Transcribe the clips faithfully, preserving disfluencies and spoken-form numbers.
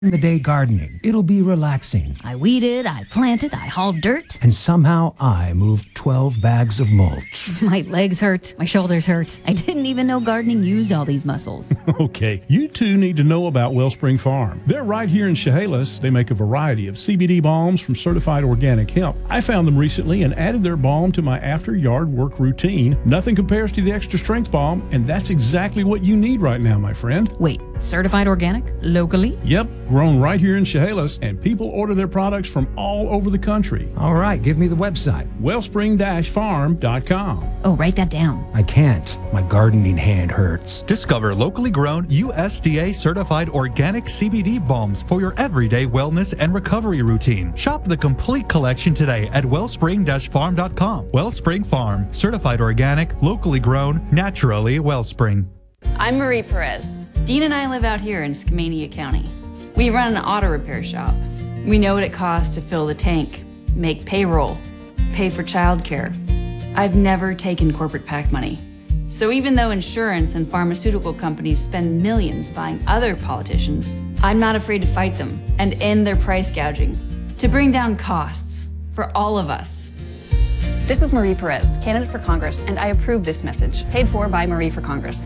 the day gardening. It'll be relaxing. I weeded, I planted, I hauled dirt. And somehow I moved twelve bags of mulch. My legs hurt, my shoulders hurt. I didn't even know gardening used all these muscles. Okay, you two need to know about Wellspring Farm. They're right here in Chehalis. They make a variety of C B D balms from certified organic hemp. I found them recently and added their balm to my after-yard work routine. Nothing compares to the Extra Strength Balm, and that's exactly what you need right now, my friend. Wait, certified organic? Locally? Yep, grown right here in Chehalis, and people order their products from all over the country. All right, give me the website. wellspring dash farm dot com. Oh, write that down. I can't. My gardening hand hurts. Discover locally grown, U S D A certified organic C B D balms for your everyday wellness and recovery routine. Shop the complete collection today at wellspring dash farm dot com. Wellspring Farm, certified organic, locally grown, naturally Wellspring. I'm Marie Perez. Dean and I live out here in Skamania County. We run an auto repair shop. We know what it costs to fill the tank, make payroll, pay for childcare. I've never taken corporate PAC money. So even though insurance and pharmaceutical companies spend millions buying other politicians, I'm not afraid to fight them and end their price gouging to bring down costs for all of us. This is Marie Perez, candidate for Congress, and I approve this message, paid for by Marie for Congress.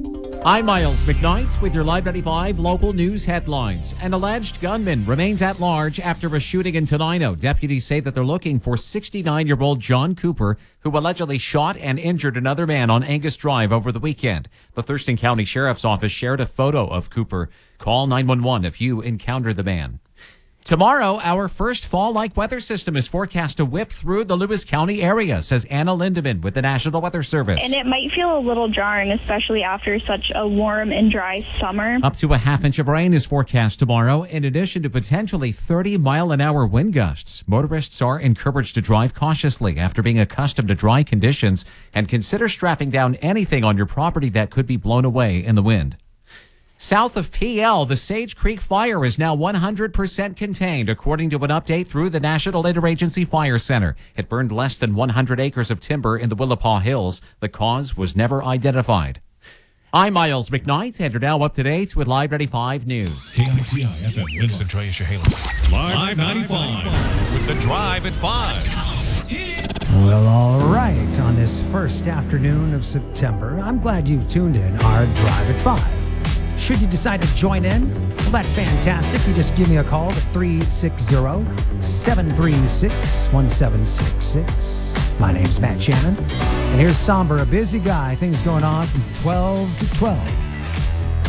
I'm Miles McKnight with your Live ninety-five local news headlines. An alleged gunman remains at large after a shooting in Tenino. Deputies say that they're looking for sixty-nine-year-old John Cooper, who allegedly shot and injured another man on Angus Drive over the weekend. The Thurston County Sheriff's Office shared a photo of Cooper. Call nine one one if you encounter the man. Tomorrow, our first fall-like weather system is forecast to whip through the Lewis County area, says Anna Lindeman with the National Weather Service. And it might feel a little jarring, especially after such a warm and dry summer. Up to a half inch of rain is forecast tomorrow, in addition to potentially thirty mile an hour wind gusts. Motorists are encouraged to drive cautiously after being accustomed to dry conditions and consider strapping down anything on your property that could be blown away in the wind. South of P L, the Sage Creek fire is now one hundred percent contained, according to an update through the National Interagency Fire Center. It burned less than one hundred acres of timber in the Willapa Hills. The cause was never identified. I'm Miles McKnight, and you're now up to date with Live ninety-five News. K I T I F M Winston Troy Chehalis. Live ninety-five with The Drive at five. Well, all right, on this first afternoon of September, I'm glad you've tuned in our Drive at five. Should you decide to join in, well, that's fantastic. You just give me a call at three six zero, seven three six, one seven six six. My name's Matt Shannon, and here's Somber, a busy guy. Things going on from twelve to twelve.